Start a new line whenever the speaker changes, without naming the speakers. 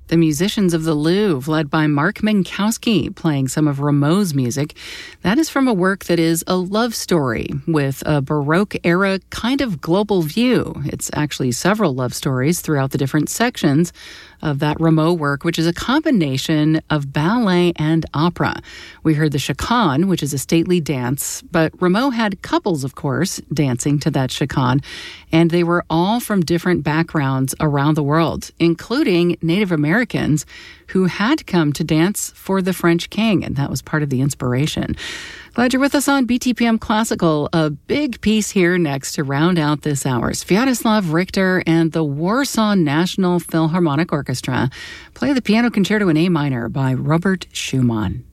The Musicians of the Louvre, led by Mark Minkowski, playing some of Rameau's music. That is from a work that is a love story with a Baroque-era kind of global view. It's actually several love stories throughout the different sections of that Rameau work, which is a combination of ballet and opera. We heard the chaconne, which is a stately dance, but Rameau had couples, of course, dancing to that chaconne, and they were all from different backgrounds around the world, including Native Americans who had come to dance for the French king, and that was part of the inspiration. Glad you're with us on BTPM Classical. A big piece here next to round out this hour. Sviatoslav Richter and the Warsaw National Philharmonic Orchestra play the Piano Concerto in A minor by Robert Schumann.